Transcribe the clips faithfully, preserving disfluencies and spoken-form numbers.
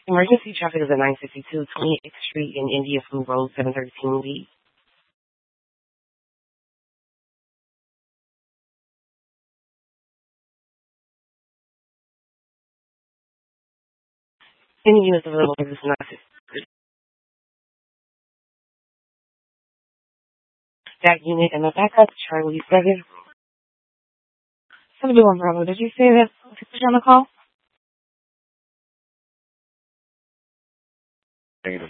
Emergency traffic is at nine sixty-two twenty-eighth Street in India Food Road, seven thirteen B. Any units available for this nine sixty-two. That unit and the backup, Charlie seven. seventy-one Bravo, did you say that was on the call? Negative.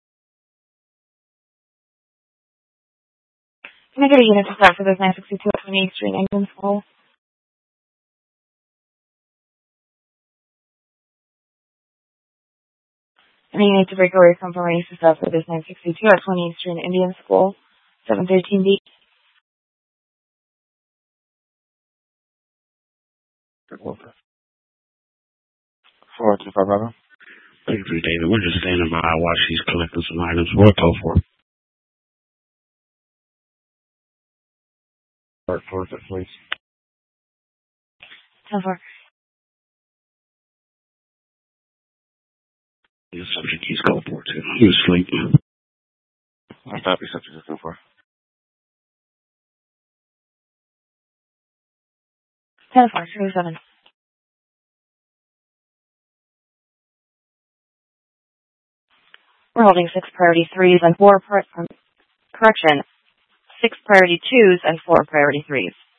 Can I get a unit to start for this nine sixty-two twenty-eighth Street in Indian School? And you need to break away from race to start for this nine sixty-two at twenty-eighth Street in Indian School, seven thirteen B. Four two five Bravo. Thank you, David. We're just standing by while she's collecting some items. We'll go for it. Start towards it, please. ten four. The subject keys go for it, too. He was asleep. I thought we subject is going for. ten four, three seven. We're holding six priority threes and four, pri- correction, six priority twos and four priority threes.